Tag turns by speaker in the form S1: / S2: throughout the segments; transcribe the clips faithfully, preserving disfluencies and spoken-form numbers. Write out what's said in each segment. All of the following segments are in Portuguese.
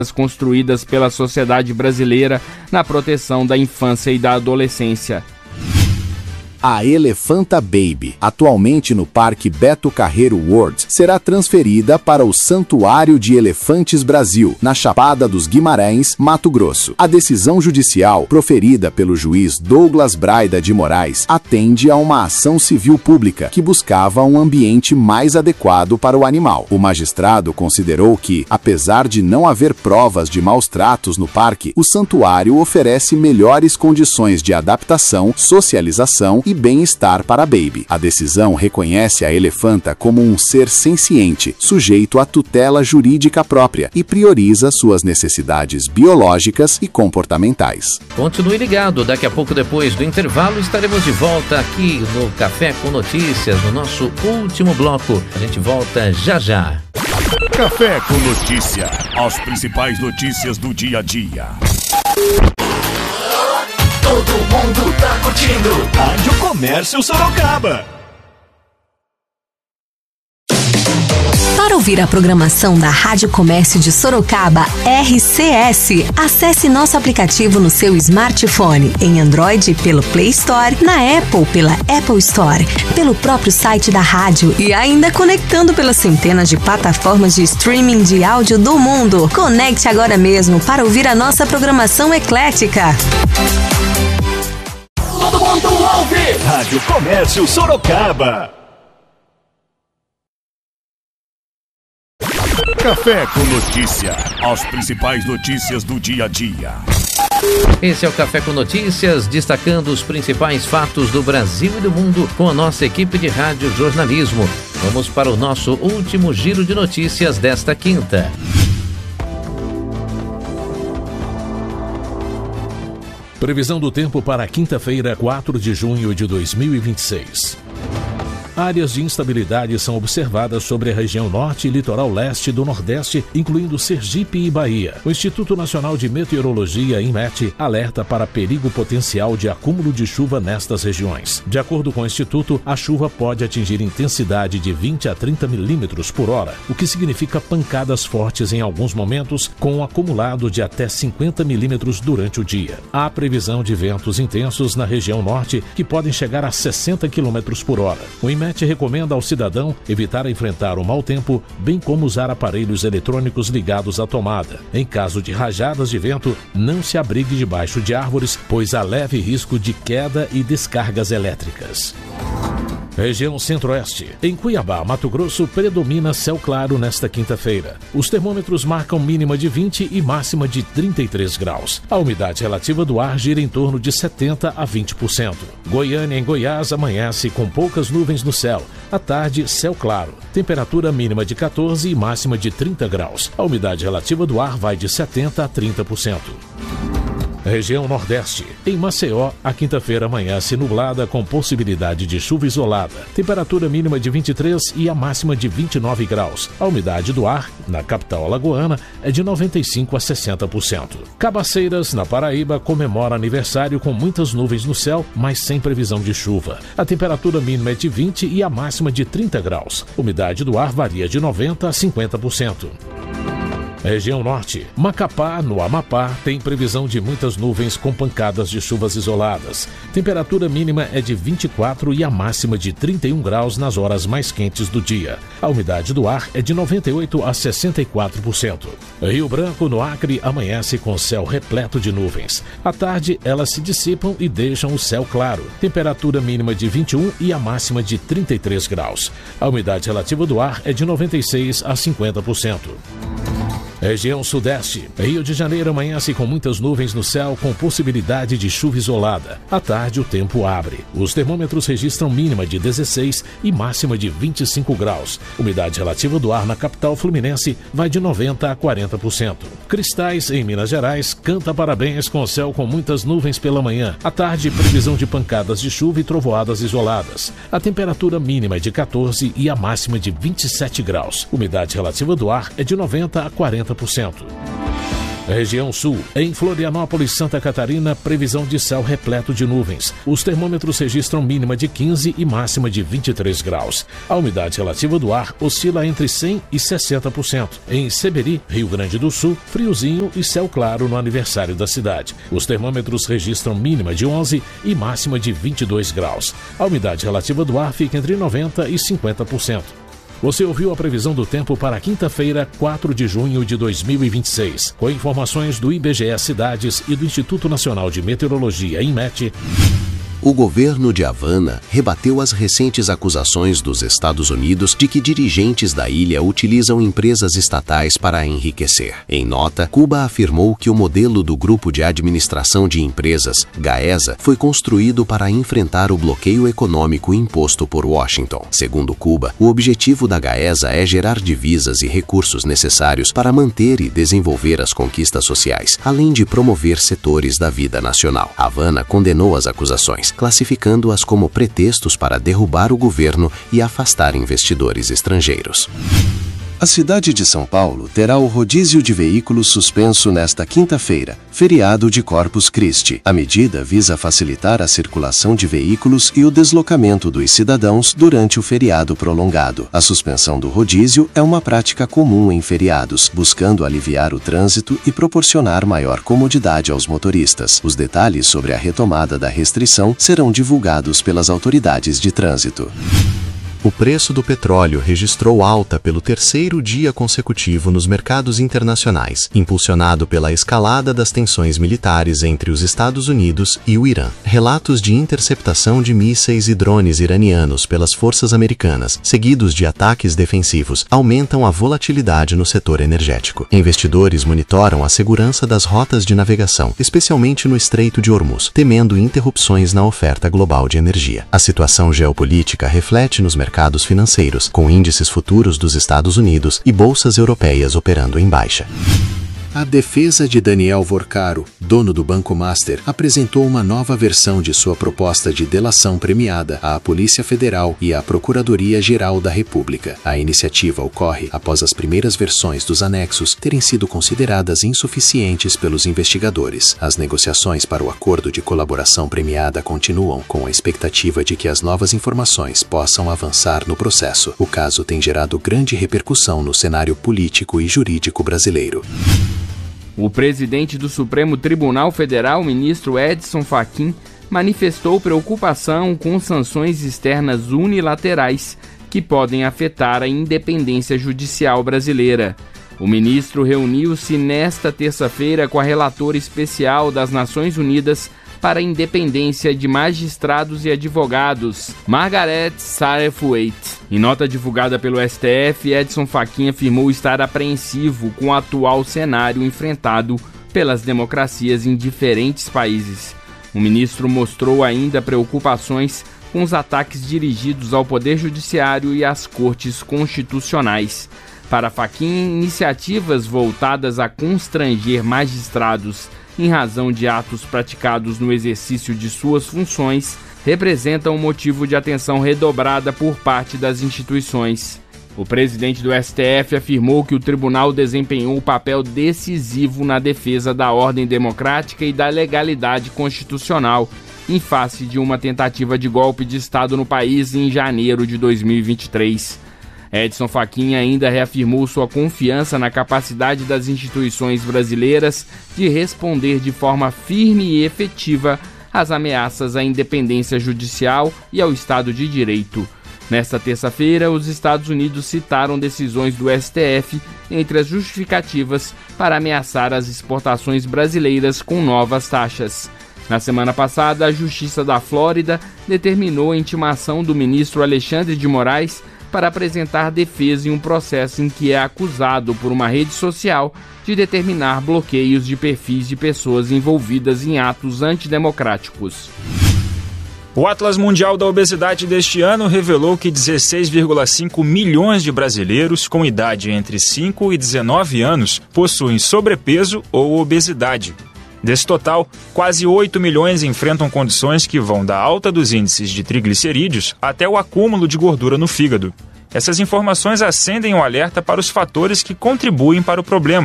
S1: construídas pela sociedade brasileira na proteção da infância e da adolescência.
S2: A Elefanta Baby, atualmente no Parque Beto Carreiro World, será transferida para o Santuário de Elefantes Brasil, na Chapada dos Guimarães, Mato Grosso. A decisão judicial, proferida pelo juiz Douglas Braida de Moraes, atende a uma ação civil pública que buscava um ambiente mais adequado para o animal. O magistrado considerou que, apesar de não haver provas de maus tratos no parque, o santuário oferece melhores condições de adaptação, socialização e e bem-estar para a Baby. A decisão reconhece a elefanta como um ser senciente, sujeito à tutela jurídica própria e prioriza suas necessidades biológicas e comportamentais.
S3: Continue ligado, daqui a pouco depois do intervalo estaremos de volta aqui no Café com Notícias, no nosso último bloco. A gente volta já já.
S4: Café com Notícia, as principais notícias do dia a dia.
S5: Todo mundo tá curtindo Rádio Comércio Sorocaba.
S6: Para ouvir a programação da Rádio Comércio de Sorocaba R C S, acesse nosso aplicativo no seu smartphone, em Android pelo Play Store, na Apple pela Apple Store, pelo próprio site da rádio e ainda conectando pelas centenas de plataformas de streaming de áudio do mundo. Conecte agora mesmo para ouvir a nossa programação eclética.
S5: Todo mundo ouve Rádio Comércio Sorocaba.
S4: Café com Notícia, as principais notícias do dia a dia.
S3: Esse é o Café com Notícias, destacando os principais fatos do Brasil e do mundo com a nossa equipe de rádio jornalismo. Vamos para o nosso último giro de notícias desta quinta.
S7: Previsão do tempo para quinta-feira, quatro de junho de dois mil e vinte e seis. Áreas de instabilidade são observadas sobre a região norte e litoral leste do Nordeste, incluindo Sergipe e Bahia. O Instituto Nacional de Meteorologia, INMET, alerta para perigo potencial de acúmulo de chuva nestas regiões. De acordo com o Instituto, a chuva pode atingir intensidade de vinte a trinta milímetros por hora, o que significa pancadas fortes em alguns momentos, com um acumulado de até cinquenta milímetros durante o dia. Há previsão de ventos intensos na região norte, que podem chegar a sessenta quilômetros por hora. O INMET recomenda ao cidadão evitar enfrentar o mau tempo, bem como usar aparelhos eletrônicos ligados à tomada. Em caso de rajadas de vento, não se abrigue debaixo de árvores, pois há leve risco de queda e descargas elétricas. Região Centro-Oeste. Em Cuiabá, Mato Grosso, predomina céu claro nesta quinta-feira. Os termômetros marcam mínima de vinte e máxima de trinta e três graus. A umidade relativa do ar gira em torno de setenta a vinte por cento. Goiânia, em Goiás, amanhece com poucas nuvens no céu. À tarde, céu claro. Temperatura mínima de quatorze e máxima de trinta graus. A umidade relativa do ar vai de setenta a trinta por cento. Região Nordeste. Em Maceió, a quinta-feira amanhece nublada com possibilidade de chuva isolada. Temperatura mínima de vinte e três e a máxima de vinte e nove graus. A umidade do ar, na capital alagoana, é de noventa e cinco a sessenta por cento. Cabaceiras, na Paraíba, comemora aniversário com muitas nuvens no céu, mas sem previsão de chuva. A temperatura mínima é de vinte e a máxima de trinta graus. A umidade do ar varia de noventa a cinquenta por cento. Região Norte. Macapá, no Amapá, tem previsão de muitas nuvens com pancadas de chuvas isoladas. Temperatura mínima é de vinte e quatro e a máxima de trinta e um graus nas horas mais quentes do dia. A umidade do ar é de noventa e oito a sessenta e quatro por cento. Rio Branco, no Acre, amanhece com céu repleto de nuvens. À tarde, elas se dissipam e deixam o céu claro. Temperatura mínima de vinte e um e a máxima de trinta e três graus. A umidade relativa do ar é de noventa e seis a cinquenta por cento. Região Sudeste. Rio de Janeiro amanhece com muitas nuvens no céu, com possibilidade de chuva isolada. À tarde, o tempo abre. Os termômetros registram mínima de dezesseis e máxima de vinte e cinco graus. Umidade relativa do ar na capital fluminense vai de noventa a quarenta por cento. Cristais, em Minas Gerais, canta parabéns com céu com muitas nuvens pela manhã. À tarde, previsão de pancadas de chuva e trovoadas isoladas. A temperatura mínima é de quatorze e a máxima de vinte e sete graus. Umidade relativa do ar é de noventa a quarenta por cento. Região Sul. Em Florianópolis, Santa Catarina, previsão de céu repleto de nuvens. Os termômetros registram mínima de quinze e máxima de vinte e três graus. A umidade relativa do ar oscila entre cem e sessenta por cento. Em Seberi, Rio Grande do Sul, friozinho e céu claro no aniversário da cidade. Os termômetros registram mínima de onze e máxima de vinte e dois graus. A umidade relativa do ar fica entre noventa e cinquenta por cento. Você ouviu a previsão do tempo para quinta-feira, quatro de junho de dois mil e vinte e seis, com informações do I B G E Cidades e do Instituto Nacional de Meteorologia, INMET.
S2: O governo de Havana rebateu as recentes acusações dos Estados Unidos de que dirigentes da ilha utilizam empresas estatais para enriquecer. Em nota, Cuba afirmou que o modelo do Grupo de Administração de Empresas, GAESA, foi construído para enfrentar o bloqueio econômico imposto por Washington. Segundo Cuba, o objetivo da GAESA é gerar divisas e recursos necessários para manter e desenvolver as conquistas sociais, além de promover setores da vida nacional. Havana condenou as acusações, classificando-as como pretextos para derrubar o governo e afastar investidores estrangeiros. A cidade de São Paulo terá o rodízio de veículos suspenso nesta quinta-feira, feriado de Corpus Christi. A medida visa facilitar a circulação de veículos e o deslocamento dos cidadãos durante o feriado prolongado. A suspensão do rodízio é uma prática comum em feriados, buscando aliviar o trânsito e proporcionar maior comodidade aos motoristas. Os detalhes sobre a retomada da restrição serão divulgados pelas autoridades de trânsito. O preço do petróleo registrou alta pelo terceiro dia consecutivo nos mercados internacionais, impulsionado pela escalada das tensões militares entre os Estados Unidos e o Irã. Relatos de interceptação de mísseis e drones iranianos pelas forças americanas, seguidos de ataques defensivos, aumentam a volatilidade no setor energético. Investidores monitoram a segurança das rotas de navegação, especialmente no Estreito de Hormuz, temendo interrupções na oferta global de energia. A situação geopolítica reflete nos mercados mercados financeiros, com índices futuros dos Estados Unidos e bolsas europeias operando em baixa. A defesa de Daniel Vorcaro, dono do Banco Master, apresentou uma nova versão de sua proposta de delação premiada à Polícia Federal e à Procuradoria-Geral da República. A iniciativa ocorre após as primeiras versões dos anexos terem sido consideradas insuficientes pelos investigadores. As negociações para o acordo de colaboração premiada continuam, com a expectativa de que as novas informações possam avançar no processo. O caso tem gerado grande repercussão no cenário político e jurídico brasileiro.
S1: O presidente do Supremo Tribunal Federal, ministro Edson Fachin, manifestou preocupação com sanções externas unilaterais que podem afetar a independência judicial brasileira. O ministro reuniu-se nesta terça-feira com a relatora especial das Nações Unidas para a Independência de Magistrados e Advogados, Margaret Satterthwaite. Em nota divulgada pelo S T F, Edson Fachin afirmou estar apreensivo com o atual cenário enfrentado pelas democracias em diferentes países. O ministro mostrou ainda preocupações com os ataques dirigidos ao Poder Judiciário e às Cortes Constitucionais. Para Fachin, iniciativas voltadas a constranger magistrados em razão de atos praticados no exercício de suas funções representam um motivo de atenção redobrada por parte das instituições. O presidente do S T F afirmou que o tribunal desempenhou um papel decisivo na defesa da ordem democrática e da legalidade constitucional em face de uma tentativa de golpe de Estado no país em janeiro de dois mil e vinte e três. Edson Fachin ainda reafirmou sua confiança na capacidade das instituições brasileiras de responder de forma firme e efetiva às ameaças à independência judicial e ao Estado de Direito. Nesta terça-feira, os Estados Unidos citaram decisões do S T F entre as justificativas para ameaçar as exportações brasileiras com novas taxas. Na semana passada, a Justiça da Flórida determinou a intimação do ministro Alexandre de Moraes para apresentar defesa em um processo em que é acusado por uma rede social de determinar bloqueios de perfis de pessoas envolvidas em atos antidemocráticos.
S8: O Atlas Mundial da Obesidade deste ano revelou que dezesseis vírgula cinco milhões de brasileiros com idade entre cinco e dezenove anos possuem sobrepeso ou obesidade. Desse total, quase oito milhões enfrentam condições que vão da alta dos índices de triglicerídeos até o acúmulo de gordura no fígado. Essas informações acendem um alerta para os fatores que contribuem para o problema.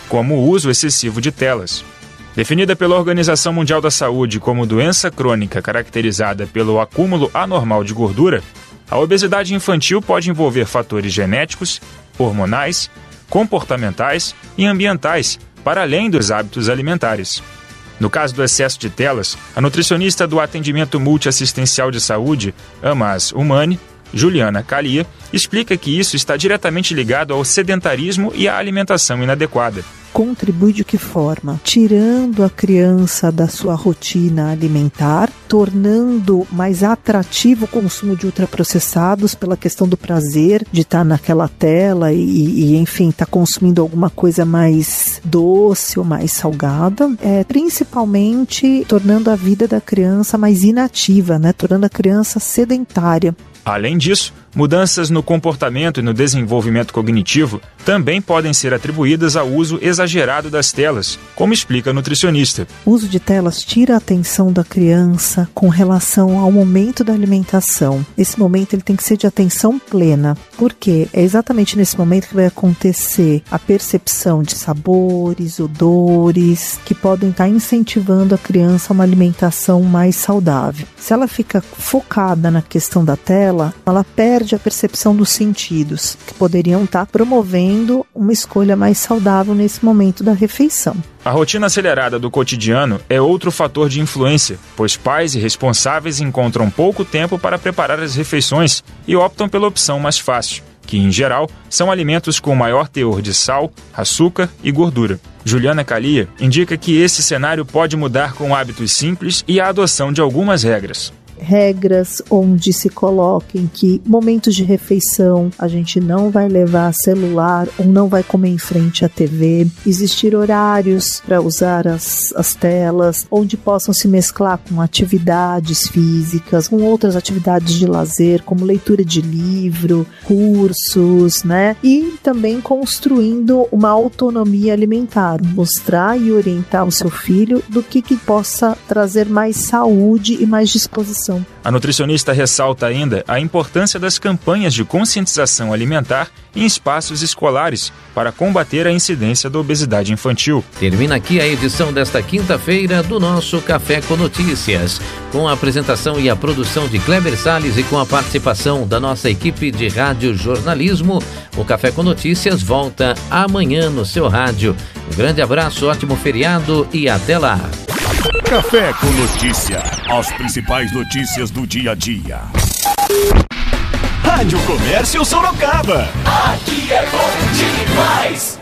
S8: como o uso excessivo de telas. Definida pela Organização Mundial da Saúde como doença crônica caracterizada pelo acúmulo anormal de gordura, a obesidade infantil pode envolver fatores genéticos, hormonais, comportamentais e ambientais, para além dos hábitos alimentares. No caso do excesso de telas, a nutricionista do Atendimento Multiassistencial de Saúde, Amas Humani, Juliana Calia, explica que isso está diretamente ligado ao sedentarismo e à alimentação inadequada.
S9: Contribui de que forma? Tirando a criança da sua rotina alimentar, tornando mais atrativo o consumo de ultraprocessados pela questão do prazer de estar naquela tela e, e enfim, estar consumindo alguma coisa mais doce ou mais salgada, é, principalmente tornando a vida da criança mais inativa, né? Tornando a criança sedentária.
S8: Além disso, mudanças no comportamento e no desenvolvimento cognitivo também podem ser atribuídas ao uso exagerado das telas, como explica a nutricionista.
S9: O uso de telas tira a atenção da criança com relação ao momento da alimentação. Esse momento ele tem que ser de atenção plena, porque é exatamente nesse momento que vai acontecer a percepção de sabores, odores, que podem estar incentivando a criança a uma alimentação mais saudável. Se ela fica focada na questão da tela, ela perde a percepção dos sentidos, que poderiam estar promovendo uma escolha mais saudável nesse momento da refeição.
S8: A rotina acelerada do cotidiano é outro fator de influência, pois pais e responsáveis encontram pouco tempo para preparar as refeições e optam pela opção mais fácil, que, em geral, são alimentos com maior teor de sal, açúcar e gordura. Juliana Calia indica que esse cenário pode mudar com hábitos simples e a adoção de algumas regras.
S9: Regras onde se coloquem que momentos de refeição a gente não vai levar celular ou não vai comer em frente à T V, existir horários para usar as, as telas, onde possam se mesclar com atividades físicas, com outras atividades de lazer, como leitura de livro, cursos, né? E também construindo uma autonomia alimentar, mostrar e orientar o seu filho do que, que possa trazer mais saúde e mais disposição.
S8: A nutricionista ressalta ainda a importância das campanhas de conscientização alimentar em espaços escolares para combater a incidência da obesidade infantil.
S3: Termina aqui a edição desta quinta-feira do nosso Café com Notícias, com a apresentação e a produção de Kleber Salles e com a participação da nossa equipe de rádio jornalismo. O Café com Notícias volta amanhã no seu rádio. Um grande abraço, ótimo feriado e até lá.
S4: Café com Notícia. As principais notícias do dia a dia.
S5: Rádio Comércio Sorocaba.
S10: Aqui é bom demais.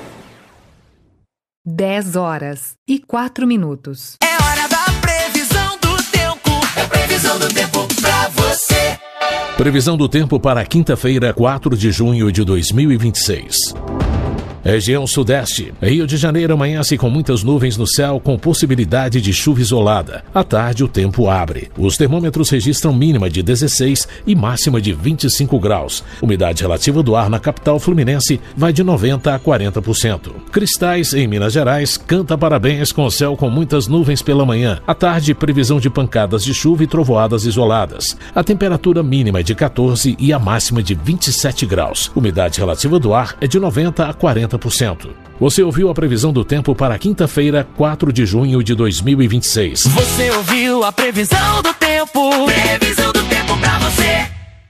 S11: dez horas e quatro minutos.
S10: É hora da previsão do tempo. É previsão do tempo pra você.
S7: Previsão do tempo para quinta-feira, quatro de junho de dois mil e vinte e seis. Região Sudeste. Rio de Janeiro amanhece com muitas nuvens no céu, com possibilidade de chuva isolada. À tarde, o tempo abre. Os termômetros registram mínima de dezesseis e máxima de vinte e cinco graus. Umidade relativa do ar na capital fluminense vai de noventa a quarenta por cento. Cristais, em Minas Gerais, canta parabéns com céu com muitas nuvens pela manhã. À tarde, previsão de pancadas de chuva e trovoadas isoladas. A temperatura mínima é de quatorze e a máxima de vinte e sete graus. Umidade relativa do ar é de noventa a quarenta por cento. Você ouviu a previsão do tempo para quinta-feira, quatro de junho de dois mil e vinte e seis.
S10: Você ouviu a previsão do tempo. Previsão do tempo pra você.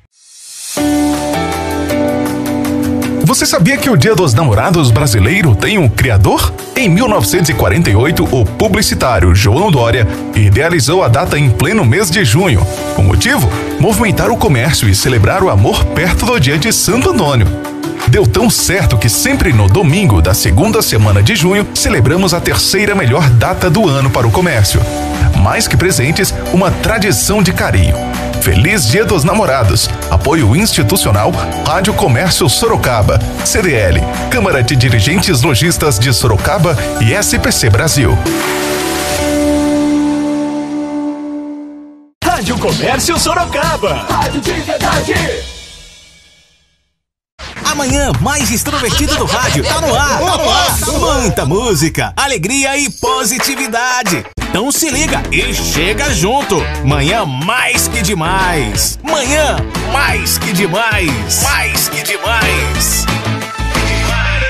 S12: Você sabia que o Dia dos Namorados brasileiro tem um criador? Em mil novecentos e quarenta e oito, o publicitário João Dória idealizou a data em pleno mês de junho. O motivo? Movimentar o comércio e celebrar o amor perto do dia de Santo Antônio. Deu tão certo que sempre no domingo da segunda semana de junho, celebramos a terceira melhor data do ano para o comércio. Mais que presentes, uma tradição de carinho. Feliz Dia dos Namorados. Apoio institucional, Rádio Comércio Sorocaba, C D L, Câmara de Dirigentes Lojistas de Sorocaba e S P C Brasil.
S5: Rádio Comércio Sorocaba.
S10: Rádio de verdade.
S13: Amanhã mais extrovertido do rádio. Tá no ar, tá no ar. Muita música, alegria e positividade. Então se liga e chega junto. Manhã mais que demais. Manhã mais que demais. Mais que demais.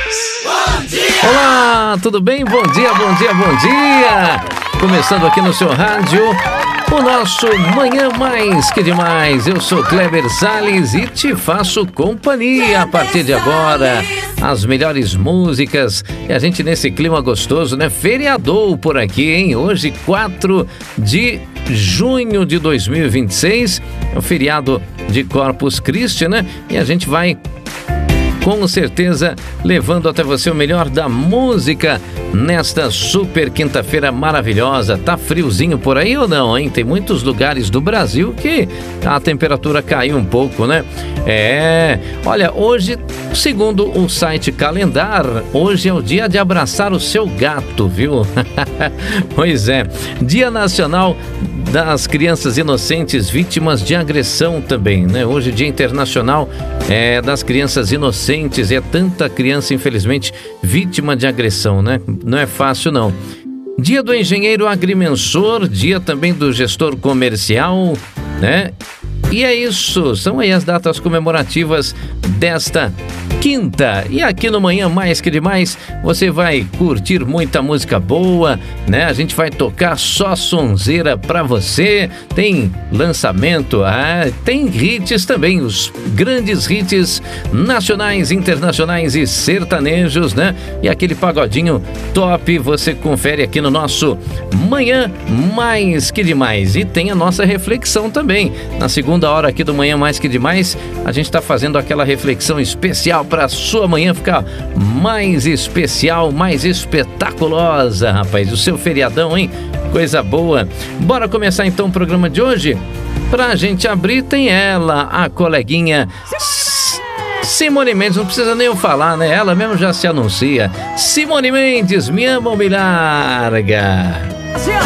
S10: Bom dia!
S3: Olá, tudo bem? Bom dia, bom dia, bom dia! Começando aqui no seu rádio, o nosso Manhã Mais Que Demais. Eu sou Kleber Salles e te faço companhia a partir de agora. As melhores músicas e a gente nesse clima gostoso, né? Feriadou por aqui, hein? Hoje, quatro de junho de dois mil e vinte e seis, é o feriado de Corpus Christi, né? E a gente vai, com certeza, levando até você o melhor da música nesta super quinta-feira maravilhosa. Tá friozinho por aí ou não, hein? Tem muitos lugares do Brasil que a temperatura caiu um pouco, né? É, olha, hoje, segundo o site Calendar, hoje é o dia de abraçar o seu gato, viu? Pois é, Dia Nacional das Crianças Inocentes Vítimas de Agressão também, né? Hoje, Dia Internacional é, das Crianças Inocentes, e é tanta criança, infelizmente, vítima de agressão, né? Não é fácil, não. Dia do Engenheiro Agrimensor, dia também do Gestor Comercial, né? E é isso, são aí as datas comemorativas desta quinta. E aqui no Manhã Mais Que Demais, você vai curtir muita música boa, né? A gente vai tocar só sonzeira pra você. Tem lançamento, ah, tem hits também, os grandes hits nacionais, internacionais e sertanejos, né? E aquele pagodinho top, você confere aqui no nosso Manhã Mais Que Demais. E tem a nossa reflexão também. Na segunda hora aqui do Manhã Mais Que Demais, a gente tá fazendo aquela reflexão especial para a sua manhã ficar mais especial, mais espetaculosa, rapaz. O seu feriadão, hein? Coisa boa. Bora começar então o programa de hoje? Pra gente abrir, tem ela, a coleguinha Simone Mendes. Não precisa nem eu falar, né? Ela mesmo já se anuncia. Simone Mendes, me ama ou me larga?